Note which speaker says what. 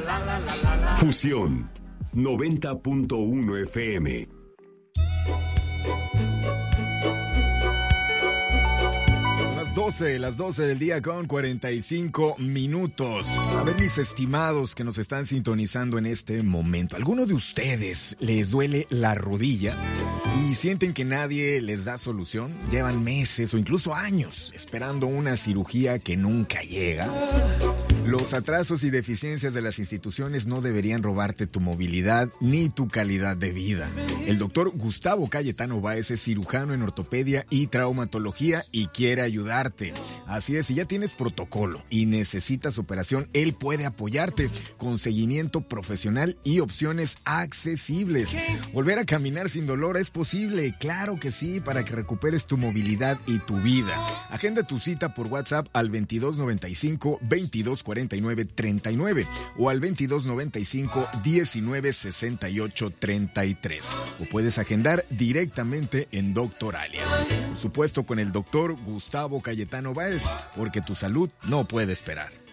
Speaker 1: Fusión 90.1 FM.
Speaker 2: Las 12 del día con 45 minutos. A ver, mis estimados que nos están sintonizando en este momento, ¿alguno de ustedes les duele la rodilla y sienten que nadie les da solución? Llevan meses o incluso años esperando una cirugía que nunca llega. Los atrasos y deficiencias de las instituciones no deberían robarte tu movilidad ni tu calidad de vida. El doctor Gustavo Cayetano Báez es cirujano en ortopedia y traumatología y quiere ayudarte. Así es, si ya tienes protocolo y necesitas operación, él puede apoyarte con seguimiento profesional y opciones accesibles. Volver a caminar sin dolor es posible, claro que sí, para que recuperes tu movilidad y tu vida. Agenda tu cita por WhatsApp al 2295-2249-39 o al 2295-1968-33. O puedes agendar directamente en Doctoralia. Por supuesto, con el doctor Gustavo Cayetano Báez, porque tu salud no puede esperar.